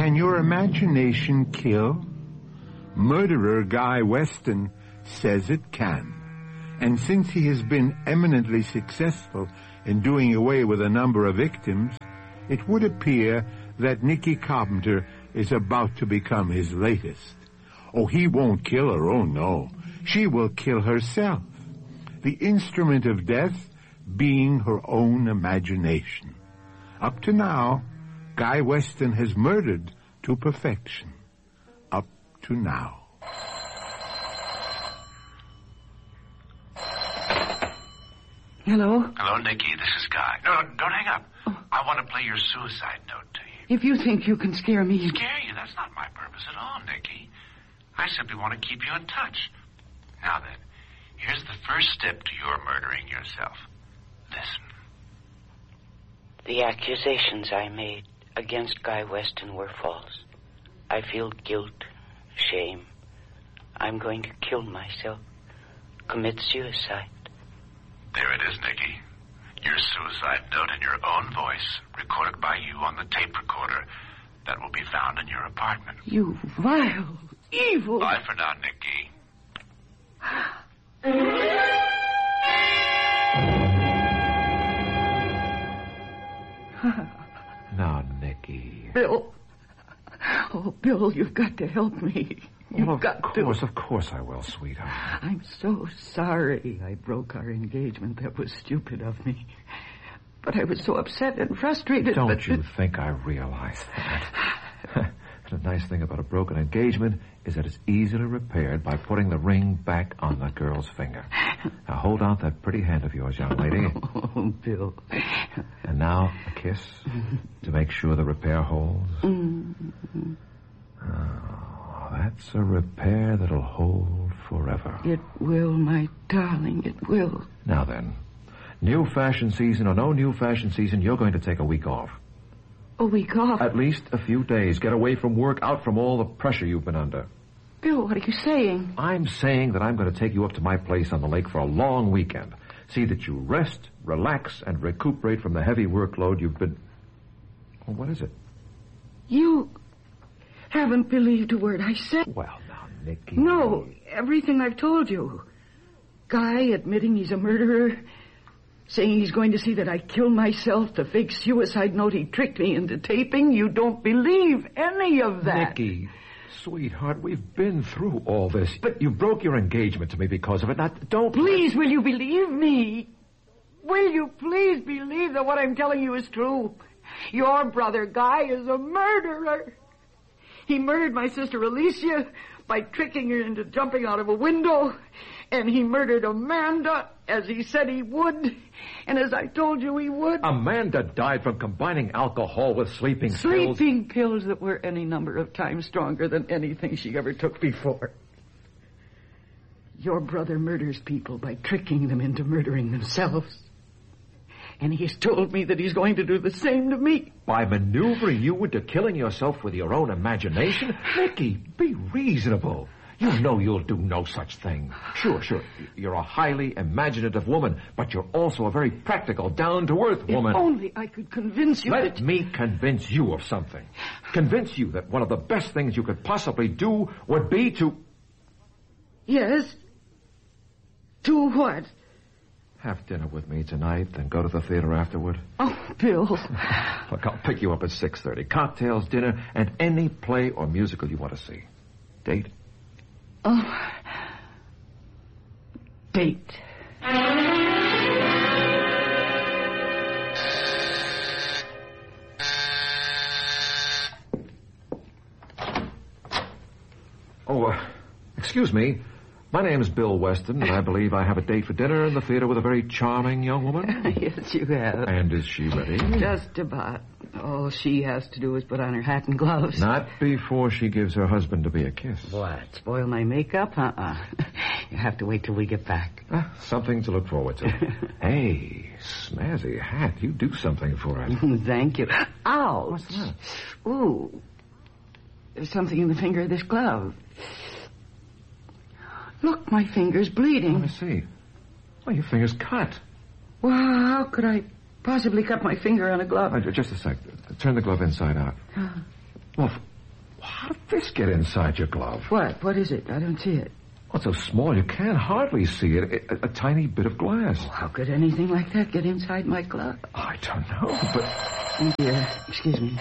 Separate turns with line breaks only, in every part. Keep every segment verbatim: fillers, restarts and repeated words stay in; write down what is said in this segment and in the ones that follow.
Can your imagination kill? Murderer Guy Weston says it can. And since he has been eminently successful in doing away with a number of victims, it would appear that Nicky Carpenter is about to become his latest. Oh, he won't kill her, oh no. She will kill herself. The instrument of death being her own imagination. Up to now, Guy Weston has murdered to perfection. Up to now.
Hello?
Hello, Nicky. This is Guy. No, don't hang up. Oh. I want to play your suicide note to you.
If you think you can scare me...
Scare you? That's not my purpose at all, Nicky. I simply want to keep you in touch. Now then, here's the first step to your murdering yourself. Listen.
The accusations I made against Guy Weston were false. I feel guilt, shame. I'm going to kill myself, commit suicide.
There it is, Nicky. Your suicide note in your own voice, recorded by you on the tape recorder that will be found in your apartment.
You vile, evil...
Bye for now, Nicky.
Now, Nicky.
Bill. Oh, Bill, you've got to help me. You've
well, of
got
course,
to...
of course I will, sweetheart.
I'm so sorry I broke our engagement. That was stupid of me. But I was so upset and frustrated.
Don't
but
you
it...
think I realize that? The nice thing about a broken engagement is that it's easily repaired by putting the ring back on the girl's finger. Now, hold out that pretty hand of yours, young lady.
Oh, Bill.
And now, a kiss to make sure the repair holds.
Mm-hmm.
Oh, that's a repair that'll hold forever.
It will, my darling, it will.
Now then, new fashion season or no new fashion season, you're going to take a week off.
A week off?
At least a few days. Get away from work, out from all the pressure you've been under.
Bill, what are you saying?
I'm saying that I'm going to take you up to my place on the lake for a long weekend. See that you rest, relax, and recuperate from the heavy workload you've been... Well, what is it?
You haven't believed a word I said.
Well, now, Nicky...
No, everything I've told you. Guy admitting he's a murderer... saying he's going to see that I kill myself, the fake suicide note he tricked me into taping. You don't believe any of that.
Nicky, sweetheart, we've been through all this. But you broke your engagement to me because of it. Now, don't...
Please, will you believe me? Will you please believe that what I'm telling you is true? Your brother, Guy, is a murderer. He murdered my sister Alicia by tricking her into jumping out of a window. And he murdered Amanda, as he said he would, and as I told you he would.
Amanda died from combining alcohol with sleeping pills.
Sleeping pills that were any number of times stronger than anything she ever took before. Your brother murders people by tricking them into murdering themselves. And he's told me that he's going to do the same to me.
By maneuvering you into killing yourself with your own imagination? Nicky, be reasonable. You know you'll do no such thing. Sure, sure. You're a highly imaginative woman, but you're also a very practical, down-to-earth woman.
If only I could convince you
Let
that...
me convince you of something. Convince you that one of the best things you could possibly do would be to...
Yes? To what?
Have dinner with me tonight, then go to the theater afterward.
Oh, Bill.
Look, I'll pick you up at six thirty. Cocktails, dinner, and any play or musical you want to see. Date?
Oh. Date.
Oh, uh, excuse me. My name's Bill Weston, and I believe I have a date for dinner in the theater with a very charming young woman.
Yes, you have.
And is she ready?
Just about. All she has to do is put on her hat and gloves.
Not before she gives her husband to be a kiss.
What? Spoil my makeup? Uh-uh. You have to wait till we get back.
Ah, something to look forward to. Hey, snazzy hat. You do something for it.
Thank you. Ow!
What's that?
Ooh. There's something in the finger of this glove. Look, my finger's bleeding.
Let me see. Well, your finger's cut.
Well, how could I possibly cut my finger on a glove?
Uh, just a sec. Turn the glove inside out.
Uh,
Well, f- How did this get inside your glove?
What? What is it? I don't see it.
Oh, it's so small you can't hardly see it. A, a tiny bit of glass.
Oh, how could anything like that get inside my glove?
I don't know, but...
Oh, dear. Excuse me.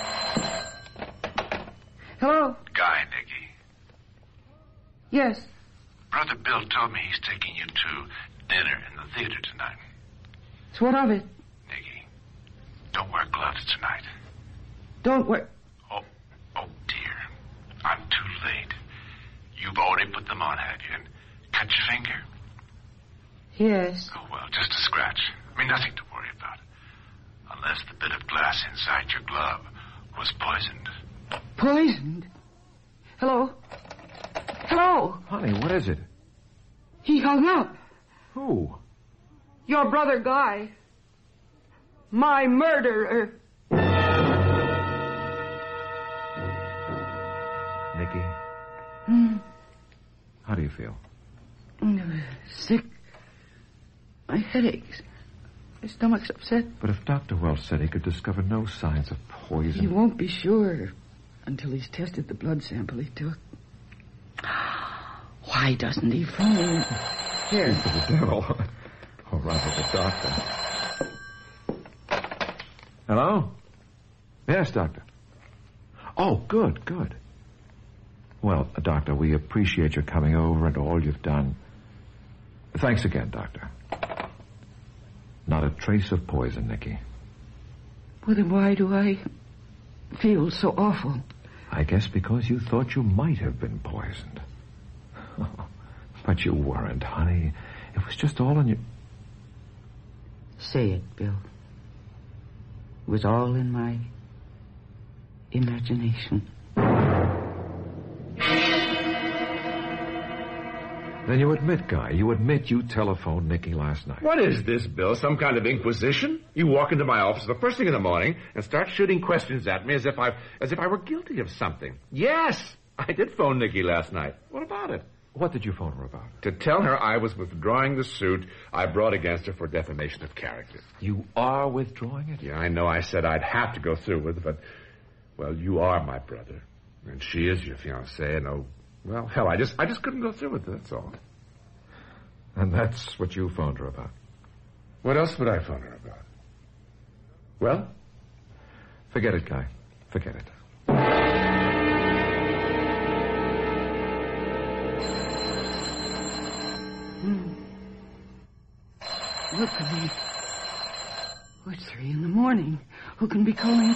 Hello?
Guy, Nicky.
Yes.
Brother Bill told me he's taking you to dinner in the theater tonight.
So what of it?
Nicky, don't wear gloves tonight.
Don't worry.
Oh, oh dear. I'm too late. You've already put them on, have you? And cut your finger?
Yes.
Oh, well, just a scratch. I mean, nothing to worry about. Unless the bit of glass inside your glove was poisoned.
Poisoned? Hello? Hello?
Honey, what is it?
He hung up.
Who?
Your brother Guy. My murderer.
Nicky?
Hmm.
How do you feel?
Sick. My head aches. My stomach's upset.
But if Doctor Welch said he could discover no signs of poison...
He won't be sure until he's tested the blood sample he took. Why doesn't he phone? Here.
For the devil. Or rather, the doctor. Hello? Yes, Doctor. Oh, good, good. Well, Doctor, we appreciate your coming over and all you've done. Thanks again, Doctor. Not a trace of poison, Nicky.
Well, then why do I feel so awful?
I guess because you thought you might have been poisoned. But you weren't, honey. It was just all in your...
Say it, Bill. It was all in my imagination.
Then you admit, Guy, you admit you telephoned Nicky last night.
What is this, Bill? Some kind of inquisition? You walk into my office the first thing in the morning and start shooting questions at me as if I as if I were guilty of something. Yes, I did phone Nicky last night. What about it?
What did you phone her about?
To tell her I was withdrawing the suit I brought against her for defamation of character.
You are withdrawing it?
Yeah, I know I said I'd have to go through with it, but, well, you are my brother. And she is your fiancée, and oh, well, hell, I just I just couldn't go through with it, that's all.
And that's what you phoned her about?
What else would I phone her about? Well?
Forget it, Guy. Forget it.
Hmm. Look at me. Oh, it's three in the morning. Who can be calling?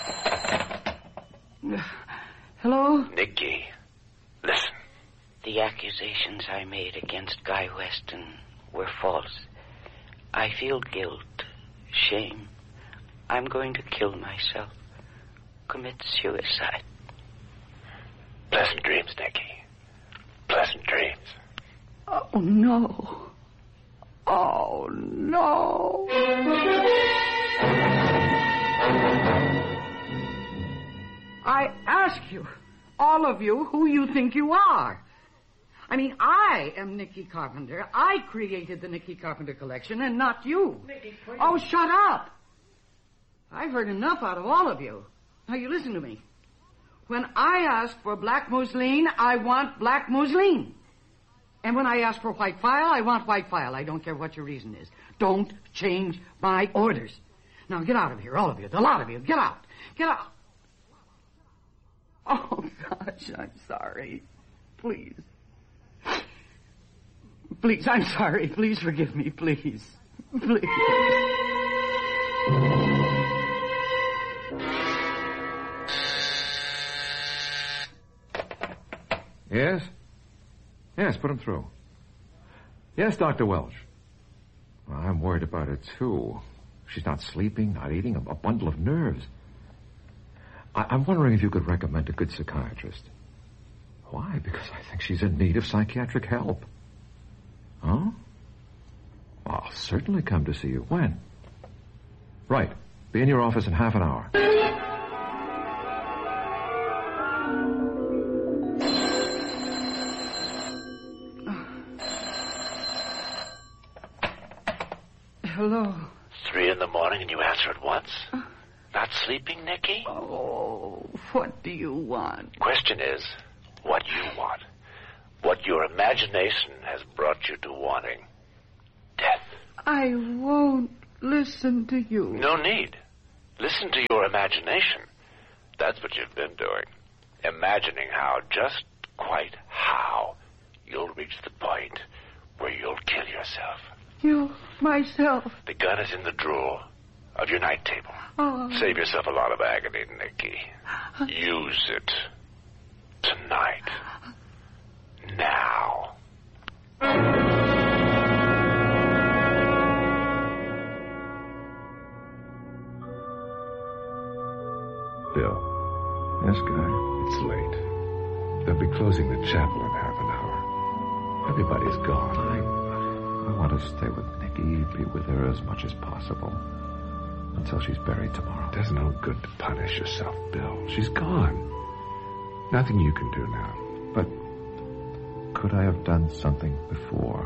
Uh, hello?
Nicky, listen.
The accusations I made against Guy Weston were false. I feel guilt, shame. I'm going to kill myself. Commit suicide.
Pleasant dreams, Nicky. Pleasant dreams.
Oh, no. Oh, no. I ask you, all of you, who you think you are. I mean, I am Nicky Carpenter. I created the Nicky Carpenter collection, and not you.
Nicky, please.
Oh, shut up. I've heard enough out of all of you. Now, you listen to me. When I ask for black mousseline, I want black mousseline. And when I ask for white file, I want white file. I don't care what your reason is. Don't change my orders. Now, get out of here, all of you, the lot of you. Get out. Get out. Oh, gosh, I'm sorry. Please. Please, I'm sorry. Please forgive me, please. Please.
Yes? Yes, put him through. Yes, Doctor Welch. Well, I'm worried about her, too. She's not sleeping, not eating, a, a bundle of nerves. I, I'm wondering if you could recommend a good psychiatrist. Why? Because I think she's in need of psychiatric help. Huh? Well, I'll certainly come to see you. When? Right. Be in your office in half an hour.
Hello.
Three in the morning and you answer at once? Uh, Not sleeping, Nicky?
Oh, What do you want?
Question is, what you want. What your imagination has brought you to wanting. Death.
I won't listen to you.
No need. Listen to your imagination. That's what you've been doing. Imagining how, just quite how, you'll reach the point where you'll kill yourself.
You, myself.
The gun is in the drawer of your night table.
Oh.
Save yourself a lot of agony, Nicky. Use it. Tonight. Now.
Bill.
Yes, Guy?
It's late. They'll be closing the chapel in half an hour. Everybody's gone.
I, I want to stay with Nicky, be with her as much as possible. Until she's buried tomorrow.
It does no good to punish yourself, Bill. She's gone. Nothing you can do now.
But could I have done something before?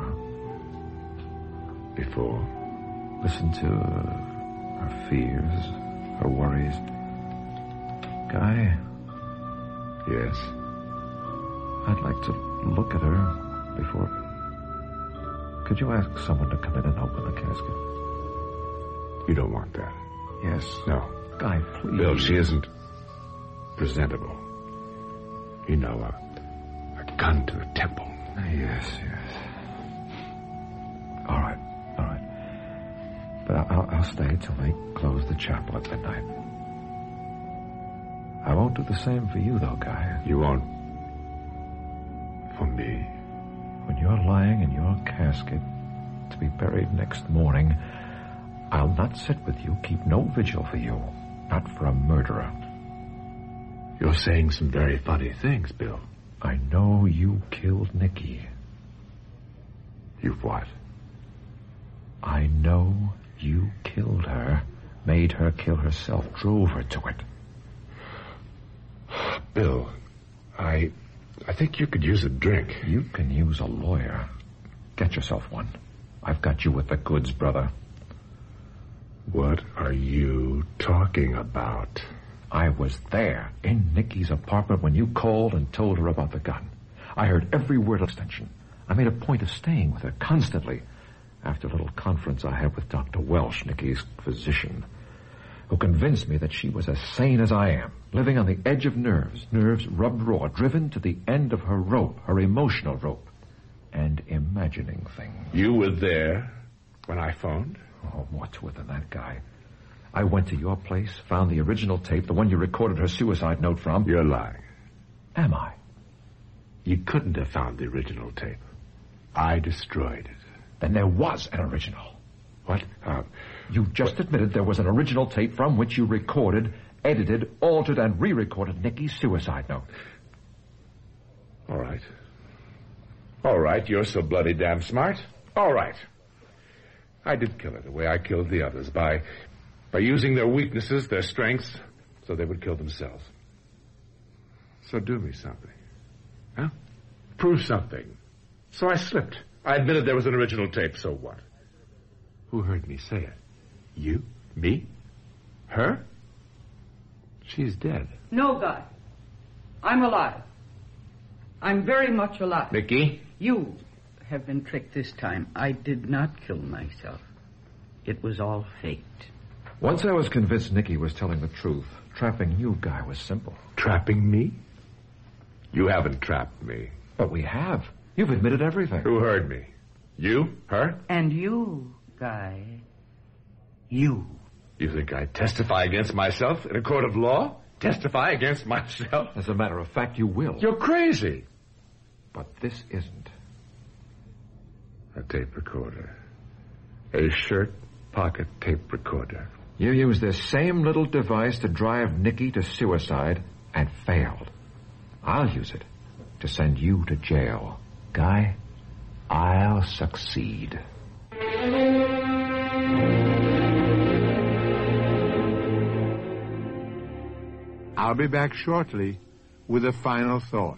Before?
Listen to her fears, her worries. Guy?
Yes?
I'd like to look at her before... Could you ask someone to come in and open the casket?
You don't want that.
Yes.
No.
Guy, please.
Bill, she isn't presentable. You know, a, a gun to the temple.
Yes, yes. All right, all right. But I'll, I'll stay till they close the chapel at midnight. I won't do the same for you, though, Guy.
You won't... for me?
When you're lying in your casket to be buried next morning... I'll not sit with you, keep no vigil for you. Not for a murderer.
You're saying some very funny things, Bill.
I know you killed Nicky.
You've what?
I know you killed her, made her kill herself, drove her to it.
Bill, I... I think you could use a drink.
You can use a lawyer. Get yourself one. I've got you with the goods, brother.
What are you talking about?
I was there in Nicky's apartment when you called and told her about the gun. I heard every word of extension. I made a point of staying with her constantly after a little conference I had with Doctor Welsh, Nicky's physician, who convinced me that she was as sane as I am, living on the edge of nerves, nerves rubbed raw, driven to the end of her rope, her emotional rope, and imagining things.
You were there when I phoned?
Oh, more to it than that, Guy. I went to your place, found the original tape, the one you recorded her suicide note from.
You're lying.
Am I?
You couldn't have found the original tape. I destroyed it.
Then there was an original.
What? Uh,
you just what? admitted there was an original tape from which you recorded, edited, altered, and re-recorded Nicky's suicide note.
All right. All right, you're so bloody damn smart. All right. I did kill her the way I killed the others, by by using their weaknesses, their strengths, so they would kill themselves. So do me something. Huh? Prove something. So I slipped. I admitted there was an original tape, so what? Who heard me say it? You? Me? Her? She's dead.
No, Guy. I'm alive. I'm very much alive.
Nicky?
You have been tricked this time. I did not kill myself. It was all fate.
Once I was convinced Nicky was telling the truth, trapping you, Guy, was simple.
Trapping me? You haven't trapped me.
But we have. You've admitted everything.
Who heard me? You? Her?
And you, Guy. You.
You think I'd testify against myself in a court of law? Testify against myself?
As a matter of fact, you will.
You're crazy.
But this isn't.
A tape recorder. A shirt pocket tape recorder.
You used this same little device to drive Nicky to suicide and failed. I'll use it to send you to jail. Guy, I'll succeed.
I'll be back shortly with a final thought.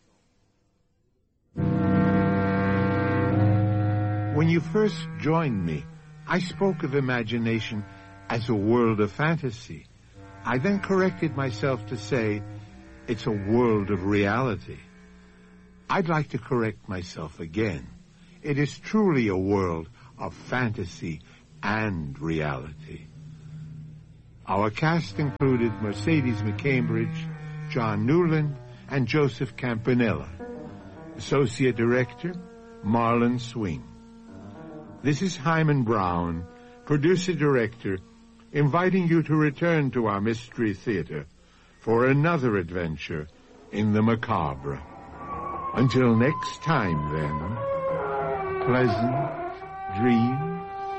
When you first joined me, I spoke of imagination as a world of fantasy, I then corrected myself to say, it's a world of reality. I'd like to correct myself again. It is truly a world of fantasy and reality. Our cast included Mercedes McCambridge, John Newland, and Joseph Campanella. Associate Director, Marlon Swing. This is Hyman Brown, Producer-Director, inviting you to return to our Mystery Theater for another adventure in the macabre. Until next time, then, pleasant dreams.